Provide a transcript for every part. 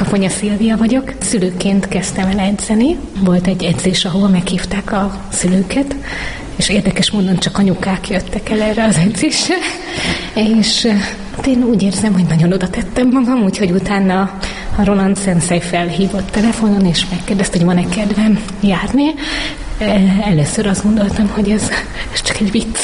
Kaponya Szilvia vagyok. Szülőként kezdtem el edzeni. Volt egy edzés, ahol meghívták a szülőket, és érdekes módon csak anyukák jöttek el erre az edzésre. És én úgy érzem, hogy nagyon oda tettem magam, úgyhogy utána a Roland Sensei felhívott telefonon, és megkérdezte, hogy van-e kedvem járni. Először azt gondoltam, hogy ez csak egy vicc.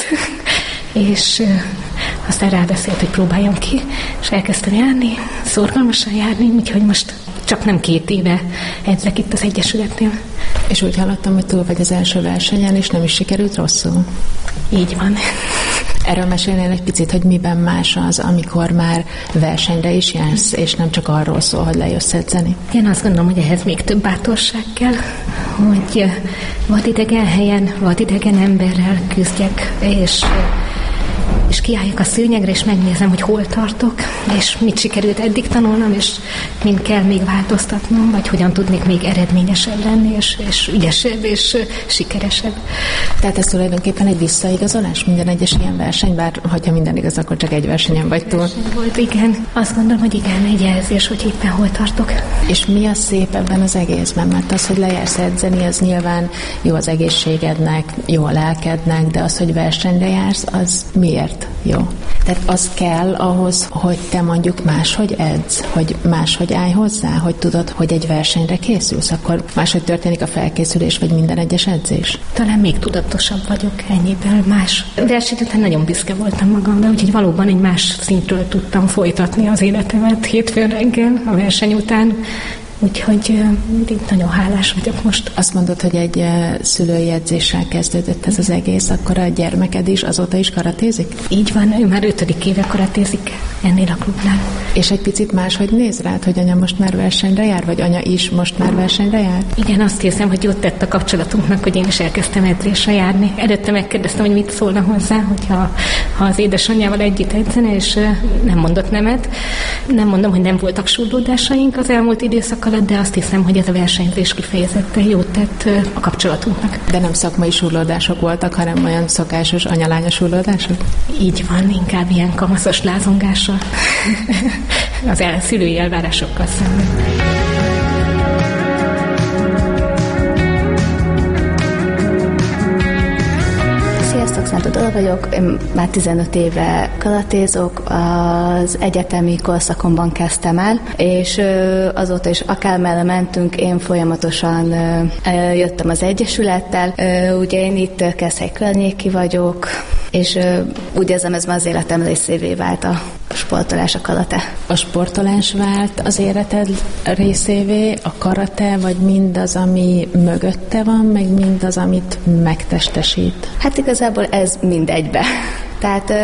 És aztán rábeszélt, hogy próbáljam ki, és elkezdtem járni, szorgalmasan járni, úgyhogy most csak nem 2 éve edzek itt az Egyesületnél. És úgy hallottam, hogy túl vagy az első versenyen, és nem is sikerült rosszul. Így van. Erről mesélnél egy picit, hogy miben más az, amikor már versenyre is jársz, és nem csak arról szól, hogy lejössz edzeni? Én azt gondolom, hogy ehhez még több bátorság kell, hogy vadidegen helyen, vadidegen emberrel küzdjek, és kiálljak a szőnyegre, és megnézem, hogy hol tartok, és mit sikerült eddig tanulnom, és mind kell még változtatnom, vagy hogyan tudnék még eredményesebb lenni, és ügyesebb, és sikeresebb. Tehát ez tulajdonképpen egy visszaigazolás minden egyes ilyen verseny, bár hogyha minden igaz, akkor csak egy versenyen vagy túl. Volt, igen. Azt gondolom, hogy igen, egy jelzés, hogy éppen hol tartok. És mi a szép ebben az egészben? Mert az, hogy lejársz edzeni, az nyilván jó az egészségednek, jó a lelkednek, de az, hogy versenyre jársz, az miért jó? Tehát az kell ahhoz, hogy te mondjuk máshogy edz, hogy máshogy állj hozzá, hogy tudod, hogy egy versenyre készülsz, akkor máshogy történik a felkészülés, vagy minden egyes edzés? Talán még tudatosabb vagyok ennyiben, más. Verseny után nagyon büszke voltam magamra, úgyhogy valóban egy más szintről tudtam folytatni az életemet hétfőn reggel a verseny után. Úgyhogy nagyon hálás vagyok most. Azt mondod, hogy egy szülői edzéssel kezdődött ez az egész, akkor a gyermeked is azóta is karatézik? Így van, ő már 5. éve karatézik ennél a klubnál. És egy picit máshogy néz rád, hogy anya most már versenyre jár, vagy anya is most már versenyre jár? Igen, azt hiszem, hogy jót tett a kapcsolatunknak, hogy én is elkezdtem edzésre járni. Előtte megkérdeztem, hogy mit szólna hozzá, hogyha az édesanyjával együtt edzene, és nem mondott nemet. Nem mondom, hogy nem voltak súrlódásaink az elmúlt időszak alatt, de azt hiszem, hogy ez a versenyzés kifejezetten jót tett a kapcsolatunknak. De nem szakmai súrlódások voltak, hanem olyan szokásos anyalánya súrlódások? Így van, inkább ilyen kamaszos lázongással. Az szülői elvárásokkal szemben. Sziasztok, Szántó Dóra vagyok, én már 15 éve karatézok, az egyetemi korszakomban kezdtem el, és azóta is akármerre mentünk, én folyamatosan jöttem az Egyesülettel. Ugye én itt Keszhely környéki vagyok, és úgy érzem, ez már az életem részévé vált a sportolás, a karate. A sportolás vált az életed részévé, a karate, vagy mindaz, ami mögötte van, meg mindaz, amit megtestesít? Hát igazából ez mindegybe. Tehát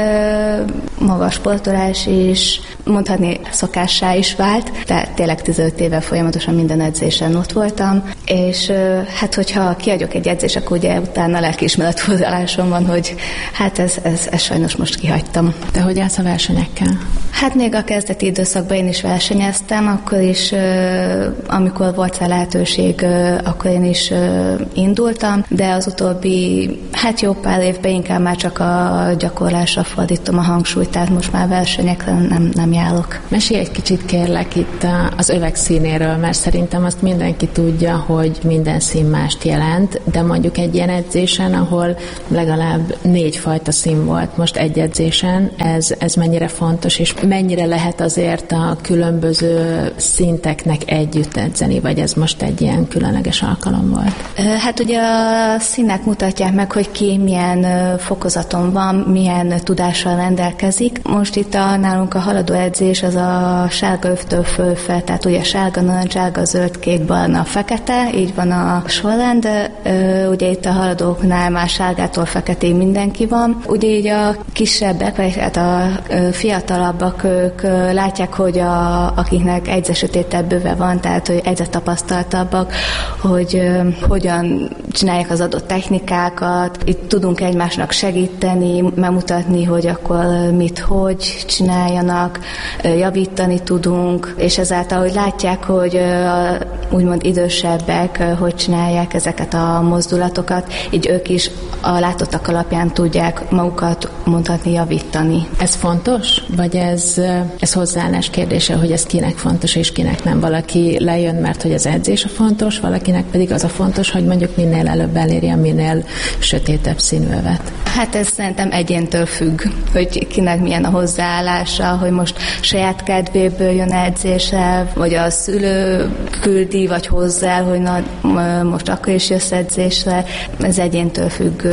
maga a sportolás is, mondhatni szokássá is vált, tehát tényleg 15 éve folyamatosan minden edzésen ott voltam, és hát hogyha kiadjuk egy edzést, akkor ugye utána lelkiismeretfordulásom van, hogy hát ez sajnos most kihagytam. De hogy állsz a versenyekkel? Hát még a kezdeti időszakban én is versenyeztem, akkor is, amikor volt rá lehetőség, akkor én is indultam, de az utóbbi, hát jó pár évben inkább már csak a gyakorlásra fordítom a hangsúlyt, tehát most már versenyekre nem járok. Mesélj egy kicsit kérlek itt az övek színéről, mert szerintem azt mindenki tudja, hogy minden szín mást jelent, de mondjuk egy ilyen edzésen, ahol legalább 4 fajta szín volt most egy edzésen, ez mennyire fontos, és mennyire lehet azért a különböző szinteknek együtt edzeni, vagy ez most egy ilyen különleges alkalom volt? Hát ugye a színek mutatják meg, hogy ki milyen fokozaton van, milyen tudással rendelkezik. Most itt nálunk a haladó edzés az a sárga övtől fölfel, tehát ugye sárga, narancs, sárga, zöld, kék, barna, fekete, így van a sorrend. Ugye itt a haladóknál már sárgától feketéig mindenki van. Ugye így a kisebbek, vagy hát a fiatalabbak, ők látják, hogy akiknek egyre sötétebb bőve van, tehát hogy egyre tapasztaltabbak, hogy hogyan csinálják az adott technikákat. Itt tudunk egymásnak segíteni, megmutatni, hogy akkor mi mit hogy csináljanak, javítani tudunk, és ezáltal, hogy látják, hogy úgymond idősebbek hogy csinálják ezeket a mozdulatokat, így ők is a látottak alapján tudják magukat mondhatni, javítani. Ez fontos? Vagy ez hozzáállás kérdése, hogy ez kinek fontos és kinek nem? Valaki lejön, mert hogy az edzés a fontos, valakinek pedig az a fontos, hogy mondjuk minél előbb elérje minél sötétebb színű övet. Hát ez szerintem egyéntől függ, hogy kinek milyen a hozzáállása, hogy most saját kedvéből jön edzésre, vagy a szülő küldi, vagy hozzá, hogy na, most akkor is jössz edzésre. Ez egyéntől függő.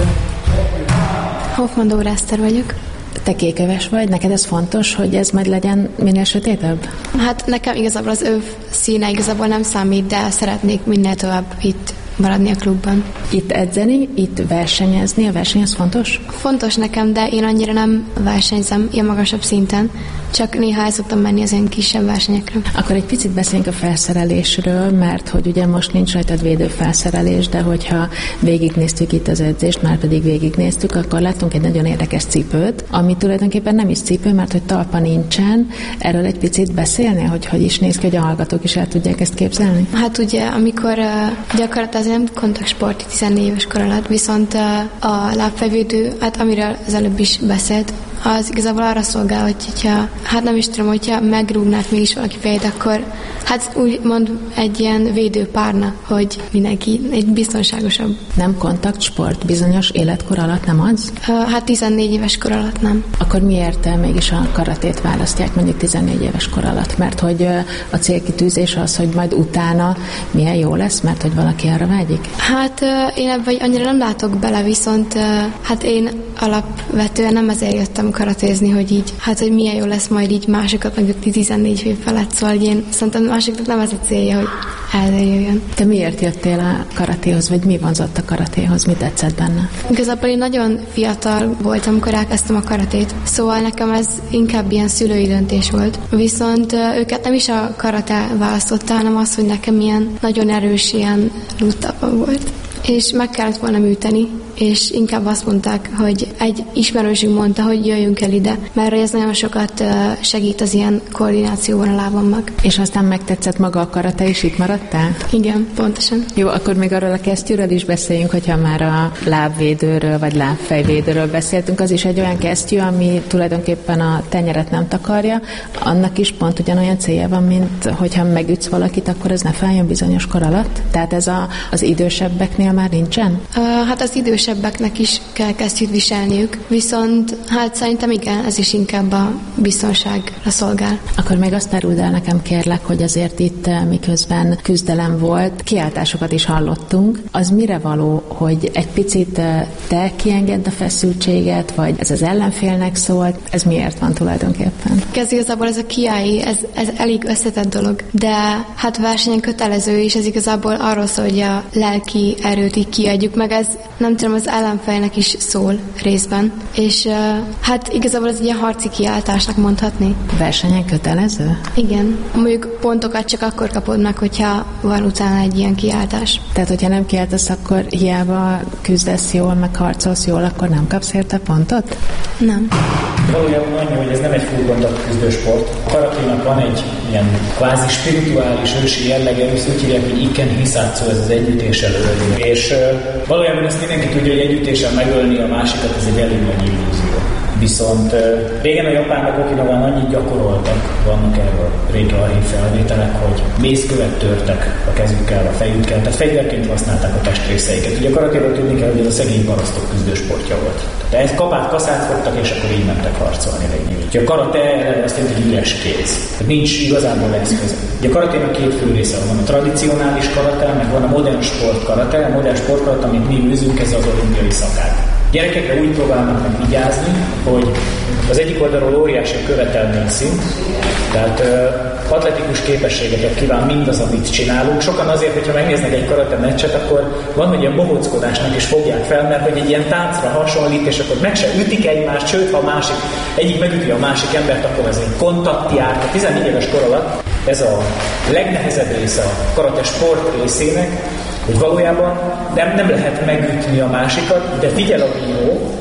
Hoffman Dóra Eszter vagyok. Te kéköves vagy? Neked ez fontos, hogy ez majd legyen minél sötétebb? Hát nekem igazából az öv színe igazából nem számít, de szeretnék minél tovább itt maradni a klubban. Itt edzeni, itt versenyezni, a verseny az fontos? Fontos nekem, de én annyira nem versenyzem ilyen magasabb szinten, csak néha el szoktam menni az ilyen kisebb versenyekre. Akkor egy picit beszéljünk a felszerelésről, mert hogy ugye most nincs rajtad védőfelszerelés, de hogyha végignéztük itt az edzést, már pedig végignéztük, akkor láttunk egy nagyon érdekes cipőt, ami tulajdonképpen nem is cipő, mert hogy talpa nincsen. Erről egy picit beszélnél, hogy is néz ki, hogy a hallgatók is el tudják ezt képzelni? Hát ugye, amikor gyakorlatilag nem kontaktsport 14 éves kor alatt, viszont a lábfejvédő, hát amiről az előbb is beszélt, az igazából arra szolgál, hogyha, hát nem is tudom, hogyha megrúgnák mégis valaki fejét, akkor hát úgymond egy ilyen védőpárna, hogy mindenki egy biztonságosabb. Nem kontaktsport bizonyos életkor alatt, nem az? Hát 14 éves kor alatt nem. Akkor miért mégis a karatét választják mondjuk 14 éves kor alatt? Mert hogy a célkitűzés az, hogy majd utána milyen jó lesz, mert hogy valaki arra vágyik? Hát én ebben annyira nem látok bele, viszont hát én alapvetően nem ezért jöttem karatézni, hogy így, hát hogy milyen jó lesz majd így másokat, meg 14 év felett, szóval én szerintem másiknak nem ez a célja, hogy eljöjjön. Te miért jöttél a karatéhoz, vagy mi vonzott a karatéhoz, mi tetszett benne? Igazából én nagyon fiatal voltam, amikor elkezdtem a karatét, szóval nekem ez inkább ilyen szülői döntés volt. Viszont őket nem is a karate választotta, hanem az, hogy nekem ilyen nagyon erős ilyen luttapa volt. És meg kellett volna műteni, és inkább azt mondták, hogy egy ismerősünk mondta, hogy jöjjünk el ide, mert ez nagyon sokat segít az ilyen koordinációban a lábamnak. És aztán megtetszett maga a karate, és itt maradtál? Igen, pontosan. Jó, akkor még arról a kesztyűről is beszéljünk, hogyha már a lábvédőről, vagy lábfejvédőről beszéltünk. Az is egy olyan kesztyű, ami tulajdonképpen a tenyeret nem takarja. Annak is pont ugyanolyan célja van, mint hogyha megütsz valakit, akkor ez ne fájjon bizonyos kor alatt? Tehát ez az idősebbeknél már nincsen? Hát az idősebbeknek is kell kesztyűt viselniük, viszont hát szerintem igen, ez is inkább a biztonságra szolgál. Akkor még azt áruld el nekem, kérlek, hogy azért itt miközben küzdelem volt, kiáltásokat is hallottunk. Az mire való, hogy egy picit te kiengedd a feszültséget, vagy ez az ellenfélnek szólt? Ez miért van tulajdonképpen? Igazából ez a kiállí, ez elég összetett dolog, de hát versenyen kötelező, és ez igazából arról szól, hogy a lelki erőt így kiadjuk meg, ez nem tudom, az ellenfélnek is szól részben, és hát igazából ez egy ilyen harci kiáltásnak mondhatni. Versenyen kötelező? Igen. Mondjuk pontokat csak akkor kapod meg, hogyha van utána egy ilyen kiáltás. Tehát, hogyha nem kiáltasz, akkor hiába küzdesz jól, meg harcolsz jól, akkor nem kapsz érte pontot? Nem. Valójában annyi, hogy ez nem egy full kontakt küzdősport. A karaténak van egy ilyen kvázi spirituális ősi jellege, és úgy hívják, hogy iken hiszátszó, ez az együttéssel ölni. És valójában ezt mindenki tudja, hogy együttéssel megölni a másikat, ez egy elég nagy illúzió. Viszont régen a japánok Okinawán annyit gyakoroltak, vannak erről régi archív felvételek, hogy mészkövet törtek a kezükkel, a fejükkel, tehát fegyverként használták a testrészeiket. Ugye a karatéről tudni kell, hogy ez a szegény parasztok küzdősportja volt. Tehát ezt kaszát fogtak, és akkor így mentek harcolni lényegében. Ugye a karate azt jelenti, hogy üres kéz. Tehát nincs igazából eszköz. Ugye a karaténak két fő része van a tradicionális karate, meg van a modern sport karate. A modern sport karate, amit mi űzünk, ez az olimpiai szakák. Gyerekekre úgy próbálnak meg vigyázni, hogy az egyik oldalról óriási követelményszint, tehát atletikus képességeket kíván mindaz, amit csinálunk. Sokan azért, hogyha megnéznek egy karate meccset, akkor van, hogy ilyen bohóckodásnak is fogják fel, mert hogy egy ilyen táncra hasonlít, és akkor meg se ütik egymást, sőt, ha a másik, egyik megüti a másik embert, akkor ez egy kontaktjár. A 14 éves kor alatt ez a legnehezebb része a karate sport részének, hogy valójában nem lehet megütni a másikat, de figyel a bíró,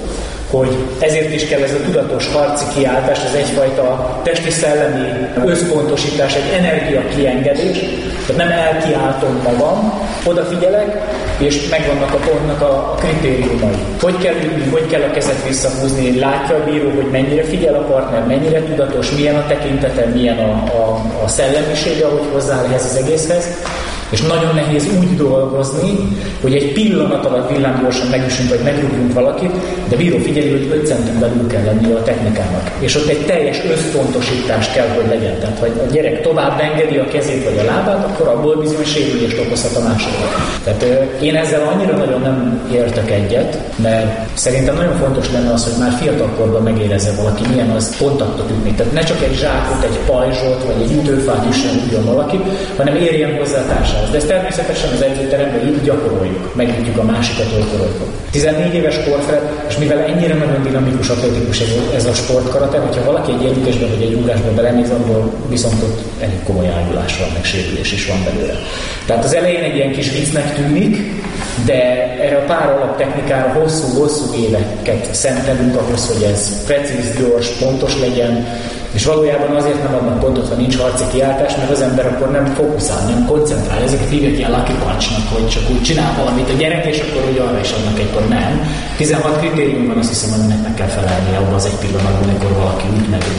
hogy ezért is kell ez a tudatos harci kiáltás, ez egyfajta testi-szellemi összpontosítás, egy energiakiengedés, tehát nem elkiáltom magam, odafigyelek, és megvannak a pontnak a kritériumai. Hogy kell ülni, hogy kell a kezet visszahúzni, látja a bíró, hogy mennyire figyel a partner, mennyire tudatos, milyen a tekintete, milyen a szellemisége, hogy hozzááll ehhez az egészhez. És nagyon nehéz úgy dolgozni, hogy egy pillanat alatt villámgyorsan megüssünk, vagy megrúgjunk valakit, de bíró figyeli, hogy 5 centin belül kell lennie a technikának. És ott egy teljes összpontosítás kell, hogy legyen. Tehát, ha a gyerek tovább engedi a kezét vagy a lábát, akkor abból bizony sérülést okozhat a másiknak. Tehát én ezzel annyira nagyon nem értek egyet, mert szerintem nagyon fontos lenne az, hogy már fiatalkorban megérezze valaki, milyen az kontaktot ütni. Tehát ne csak egy zsákot, egy pajzsot, vagy egy ütőfát üssen ugyan valaki, hanem érjen hozzá társadalmat. De ezt természetesen az edzőteremben így gyakoroljuk, megütjük a másikat, gyakoroljuk. 14 éves kor felett, és mivel ennyire nagyon dinamikus, atletikus ez a sportkarate, hogyha valaki egy együttesben vagy egy ugrásban belenéz, abból viszont ott elég komoly ájulás van, meg sérülés is van belőle. Tehát az elején egy ilyen kis viccnek tűnik, de erre a pár alaptechnikára hosszú éveket szentelünk ahhoz, hogy ez precíz, gyors, pontos legyen, és valójában azért nem adnak pontot, ha nincs harci kiáltás, mert az ember akkor nem fókuszál, nem koncentrál. Ezeket hívják ilyen lucky punchnak, hogy csak úgy csinál valamit a gyerek, és akkor úgy arra is adnak egy pont. Nem. 16 kritérium van, azt hiszem, aminek meg kell felelni abban az egy pillanatban, amikor valaki úgy megül.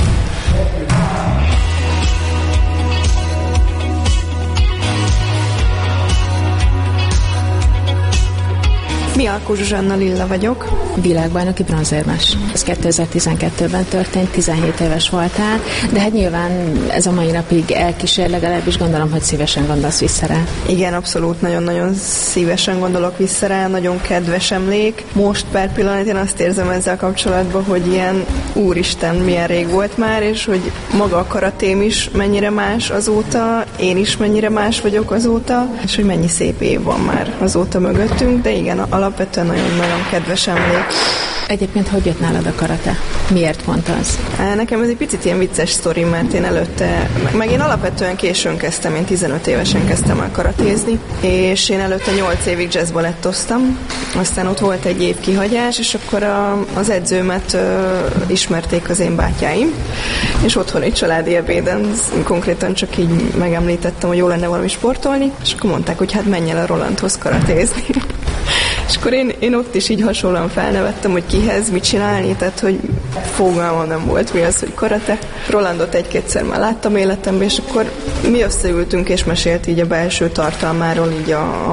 Mialkó Zsuzsanna Lilla vagyok. Világbajnoki bronzérmes. Ez 2012-ben történt, 17 éves voltál, de hát nyilván ez a mai napig elkísér, legalábbis gondolom, hogy szívesen gondolsz vissza rá. Igen, abszolút, nagyon-nagyon szívesen gondolok vissza rá, nagyon kedves emlék. Most per pillanat én azt érzem ezzel kapcsolatban, hogy ilyen úristen, milyen rég volt már, és hogy maga a karatém is mennyire más azóta, én is mennyire más vagyok azóta, és hogy mennyi szép év van már azóta mögöttünk, de igen, alapvetően nagyon-nagyon kedves emlék. Egyébként hogy jött nálad a karate? Miért pont az? Nekem ez egy picit ilyen vicces sztori, mert én előtte, meg én alapvetően későn kezdtem, én 15 évesen kezdtem el karatézni, és én előtte 8 évig jazzbalettoztam, aztán ott volt egy év kihagyás, és akkor az edzőmet ismerték az én bátyáim, és otthon egy családi ebéden konkrétan csak így megemlítettem, hogy jó lenne valami sportolni, és akkor mondták, hogy hát menj el a Rolandhoz karatézni. És akkor én ott is így hasonlóan felnevettem, hogy kihez, mit csinálni, tehát hogy fogalmam nem volt, mi az, hogy karate. Rolandot egy-kétszer már láttam életemben, és akkor mi összeültünk, és mesélt így a belső tartalmáról, így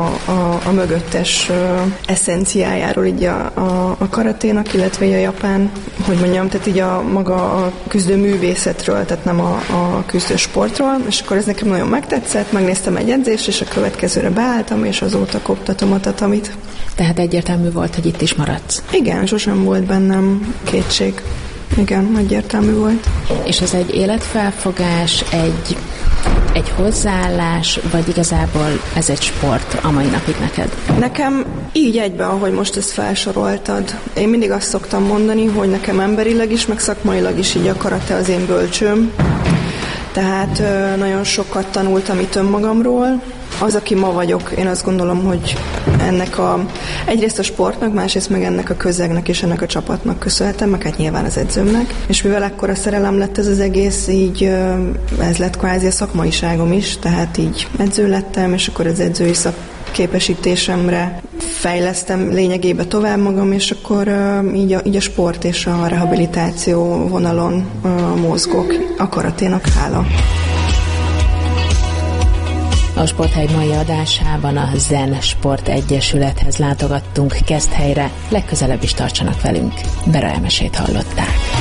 a mögöttes eszenciájáról, így a karaténak, illetve a japán, hogy mondjam, tehát így maga a küzdő művészetről, tehát nem a küzdő sportról, és akkor ez nekem nagyon megtetszett, megnéztem egy edzést, és a következőre beálltam, és azóta koptatom a tatamit. Tehát egyértelmű volt, hogy itt is maradsz. Igen, sosem volt bennem kétség. Igen, egyértelmű volt. És ez egy életfelfogás, egy hozzáállás, vagy igazából ez egy sport a mai napig neked? Nekem így egyben, ahogy most ezt felsoroltad. Én mindig azt szoktam mondani, hogy nekem emberileg is, meg szakmailag is így a karate az én bölcsőm. Tehát nagyon sokat tanultam itt önmagamról. Az, aki ma vagyok, én azt gondolom, hogy ennek egyrészt a sportnak, másrészt meg ennek a közegnek és ennek a csapatnak köszönhetem, meg hát nyilván az edzőmnek. És mivel ekkora szerelem lett ez az egész, így ez lett kvázi a szakmaiságom is, tehát így edző lettem, és akkor az edzői képesítésemre fejlesztem lényegében tovább magam, és akkor így a sport és a rehabilitáció vonalon mozgok a karaténak hála. A Sporthegy mai adásában a Zen Sport Egyesülethez látogattunk Keszthelyre, legközelebb is tartsanak velünk. Bera Emesét hallották.